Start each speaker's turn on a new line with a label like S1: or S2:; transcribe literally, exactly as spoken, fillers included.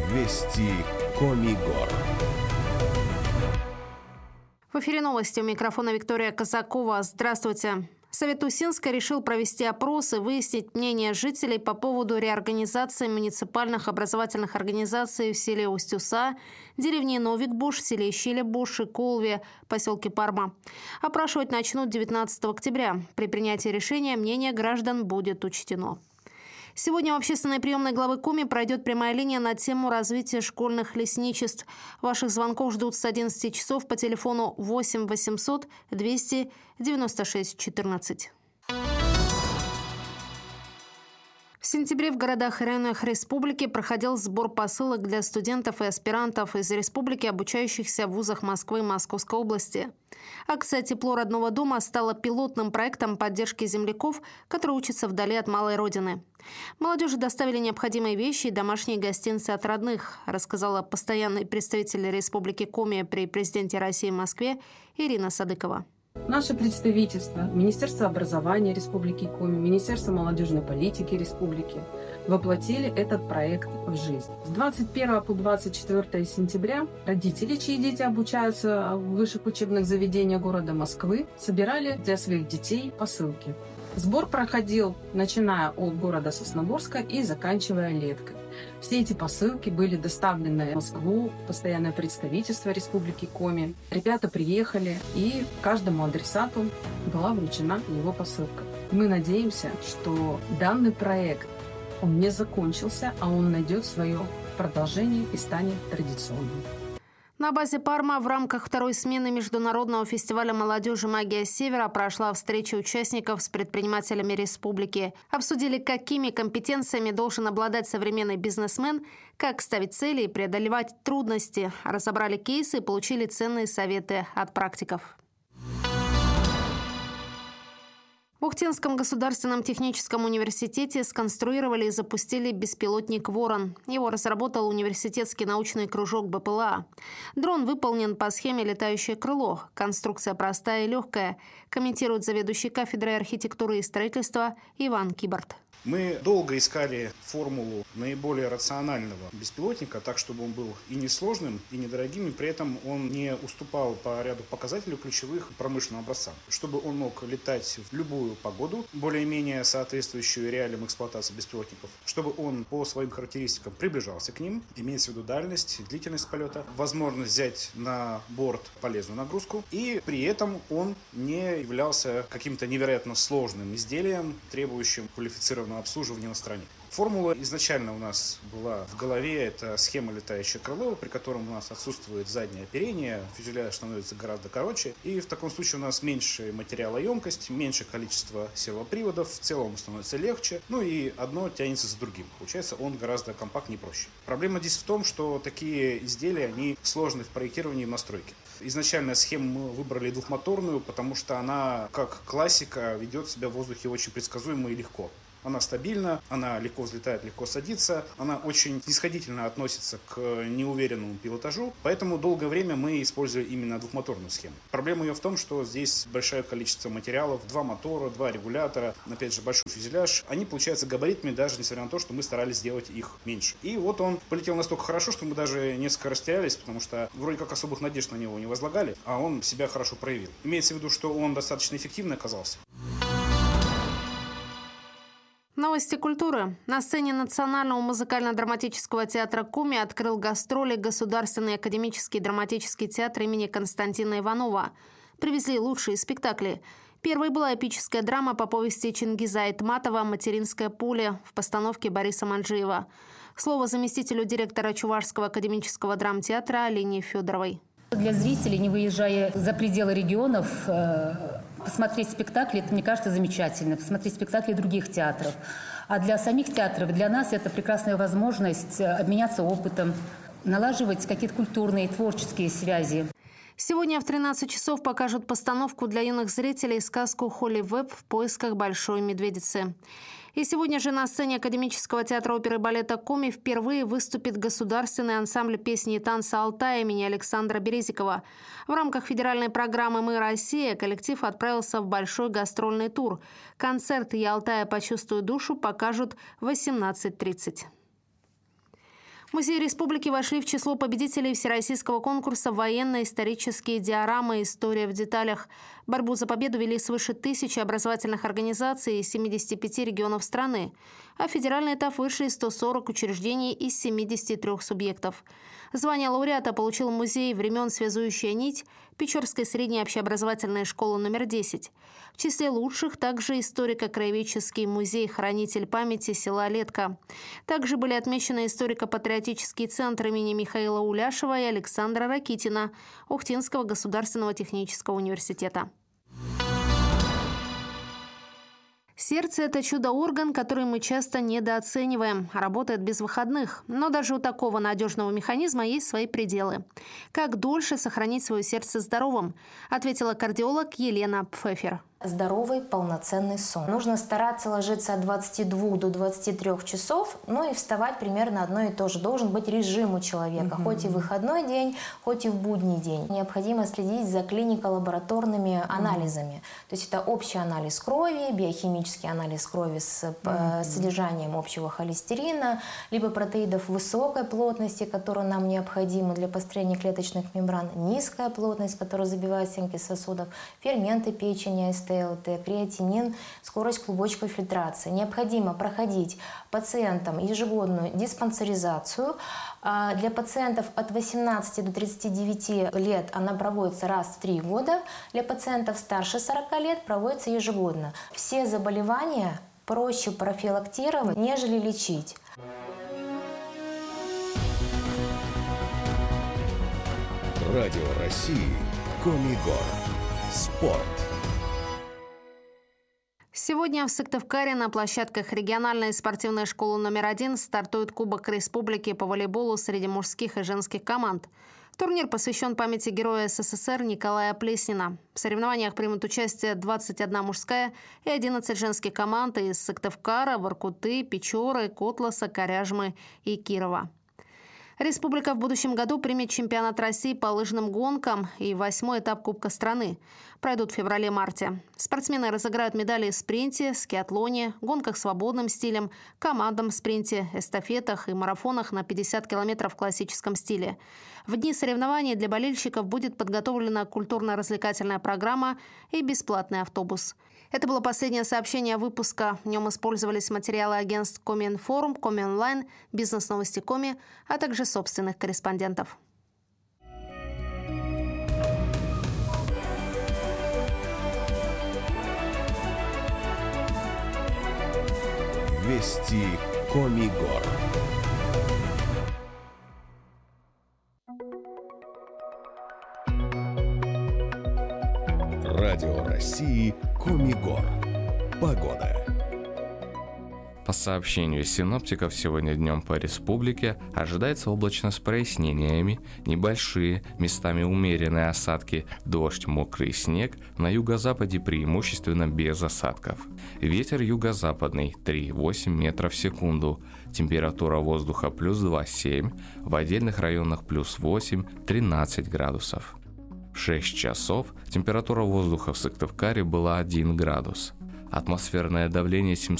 S1: Вести Коми Гор.
S2: В эфире новости. У микрофона Виктория Казакова. Здравствуйте. Совет Усинска решил провести опрос и выяснить мнение жителей по поводу реорганизации муниципальных образовательных организаций в селе Усть-Уса, деревне Новик-Буш, селе Щелебуш и Колве, поселке Парма. Опрашивать начнут девятнадцатого октября. При принятии решения мнение граждан будет учтено. Сегодня в общественной приемной главы Коми пройдет прямая линия на тему развития школьных лесничеств. Ваших звонков ждут с одиннадцати часов по телефону восемь восемьсот двести девяносто шесть четырнадцать. В сентябре в городах и районах республики проходил сбор посылок для студентов и аспирантов из республики, обучающихся в вузах Москвы и Московской области. Акция «Тепло родного дома» стала пилотным проектом поддержки земляков, которые учатся вдали от малой родины. Молодежи доставили необходимые вещи и домашние гостинцы от родных, рассказала постоянный представитель Республики Коми при президенте России в Москве Ирина Садыкова.
S3: Наше представительство, Министерство образования Республики Коми, Министерство молодежной политики Республики воплотили этот проект в жизнь. С двадцать первого по двадцать четвёртое сентября родители, чьи дети обучаются в высших учебных заведениях города Москвы, собирали для своих детей посылки. Сбор проходил, начиная от города Сосногорска и заканчивая Леткой. Все эти посылки были доставлены в Москву, в постоянное представительство Республики Коми. Ребята приехали, и каждому адресату была вручена его посылка. Мы надеемся, что данный проект, он не закончился, а он найдет свое продолжение и станет традиционным.
S2: На базе Парма в рамках второй смены Международного фестиваля молодежи «Магия Севера» прошла встреча участников с предпринимателями республики. Обсудили, какими компетенциями должен обладать современный бизнесмен, как ставить цели и преодолевать трудности. Разобрали кейсы и получили ценные советы от практиков. В Ухтинском государственном техническом университете сконструировали и запустили беспилотник «Ворон». Его разработал университетский научный кружок бэ пэ эл а. Дрон выполнен по схеме «Летающее крыло». Конструкция простая и легкая, комментирует заведующий кафедрой архитектуры и строительства Иван Киборт.
S4: Мы долго искали формулу наиболее рационального беспилотника, так, чтобы он был и несложным, и недорогим, и при этом он не уступал по ряду показателей ключевых промышленным образцам. Чтобы он мог летать в любую погоду, более-менее соответствующую реалиям эксплуатации беспилотников, чтобы он по своим характеристикам приближался к ним, имеется в виду дальность, длительность полета, возможность взять на борт полезную нагрузку, и при этом он не являлся каким-то невероятно сложным изделием, требующим квалифицированного обслуживания на стороне. Формула изначально у нас была в голове, это схема «Летающее крыло», при котором у нас отсутствует заднее оперение, фюзеляж становится гораздо короче, и в таком случае у нас меньше материалоемкость, меньше количество сервоприводов, в целом становится легче, ну и одно тянется за другим. Получается, он гораздо компактнее и проще. Проблема здесь в том, что такие изделия, они сложны в проектировании и в настройке. Изначально схему мы выбрали двухмоторную, потому что она, как классика, ведет себя в воздухе очень предсказуемо и легко. Она стабильна, она легко взлетает, легко садится, она очень снисходительно относится к неуверенному пилотажу, поэтому долгое время мы использовали именно двухмоторную схему. Проблема ее в том, что здесь большое количество материалов, два мотора, два регулятора, опять же большой фюзеляж, они получаются габаритными, даже несмотря на то, что мы старались сделать их меньше. И вот он полетел настолько хорошо, что мы даже несколько растерялись, потому что вроде как особых надежд на него не возлагали, а он себя хорошо проявил. Имеется в виду, что он достаточно эффективно оказался.
S2: Новости культуры. На сцене Национального музыкально-драматического театра Коми открыл гастроли Государственный академический драматический театр имени Константина Иванова. Привезли лучшие спектакли. Первой была эпическая драма по повести Чингиза Айтматова «Материнское поле» в постановке Бориса Манджиева. Слово заместителю директора Чувашского академического драмтеатра Алине Федоровой.
S5: Для зрителей, не выезжая за пределы регионов, посмотреть спектакли, это, мне кажется, замечательно. Посмотреть спектакли других театров. А для самих театров, для нас это прекрасная возможность обменяться опытом, налаживать какие-то культурные, творческие связи.
S2: Сегодня в тринадцать часов покажут постановку для юных зрителей сказку «Холли Веб в поисках большой медведицы». И сегодня же на сцене Академического театра оперы и балета Коми впервые выступит государственный ансамбль песни и танца «Алтай» имени Александра Березикова. В рамках федеральной программы «Мы Россия» коллектив отправился в большой гастрольный тур. Концерт «Я Алтая почувствую душу» покажут в восемнадцать тридцать. Музеи республики вошли в число победителей всероссийского конкурса «Военно-исторические диорамы. История в деталях». Борьбу за победу вели свыше тысячи образовательных организаций из семидесяти пяти регионов страны, а в федеральный этап вышли сто сорок учреждений из семидесяти трёх субъектов. Звание лауреата получил музей времен «Связующая нить» Печорской средней общеобразовательной школы номер десять. В числе лучших также историко-краеведческий музей «Хранитель памяти» села Летка. Также были отмечены историко-патриотический центр имени Михаила Уляшева и Александра Ракитина Охтинского государственного технического университета. Сердце – это чудо-орган, который мы часто недооцениваем. Работает без выходных. Но даже у такого надежного механизма есть свои пределы. Как дольше сохранить свое сердце здоровым? Ответила кардиолог Елена Пфефер.
S6: Здоровый, полноценный сон. Нужно стараться ложиться от двадцати двух до двадцати трёх часов, ну и вставать примерно одно и то же. Должен быть режим у человека, угу. хоть и в выходной день, хоть и в будний день. Необходимо следить за клинико-лабораторными анализами. Угу. То есть это общий анализ крови, биохимический анализ крови с угу. содержанием общего холестерина, либо протеидов высокой плотности, которые нам необходимы для построения клеточных мембран, низкая плотность, которая забивает стенки сосудов, ферменты печени, ТЛТ, креатинин, скорость клубочковой фильтрации. Необходимо проходить пациентам ежегодную диспансеризацию. Для пациентов от восемнадцати до тридцати девяти лет она проводится раз в три года. Для пациентов старше сорока лет проводится ежегодно. Все заболевания проще профилактировать, нежели лечить.
S1: Радио России. Комигор. Спорт.
S2: Сегодня в Сыктывкаре на площадках региональной спортивной школы номер один стартует Кубок Республики по волейболу среди мужских и женских команд. Турнир посвящен памяти героя СССР Николая Плеснина. В соревнованиях примут участие двадцать одна мужская и одиннадцать женских команд из Сыктывкара, Воркуты, Печоры, Котласа, Коряжмы и Кирова. Республика в будущем году примет чемпионат России по лыжным гонкам и восьмой этап Кубка страны. Пройдут в феврале-марте. Спортсмены разыграют медали в спринте, скиатлоне, гонках свободным стилем, командном спринте, эстафетах и марафонах на пятьдесят километров в классическом стиле. В дни соревнований для болельщиков будет подготовлена культурно-развлекательная программа и бесплатный автобус. Это было последнее сообщение выпуска. В нем использовались материалы агентств Коми-Информ, Коми-Онлайн, Бизнес-новости Коми, а также собственных корреспондентов.
S1: Вести Комигор. Радио России. Комигор. Погода.
S7: По сообщению синоптиков, сегодня днем по республике ожидается облачно с прояснениями, небольшие, местами умеренные осадки, дождь, мокрый снег, на юго-западе преимущественно без осадков. Ветер юго-западный три-восемь метров в секунду, температура воздуха плюс два-семь, в отдельных районах плюс восемь-тринадцать градусов. В шесть часов температура воздуха в Сыктывкаре была один градус. Атмосферное давление семьсот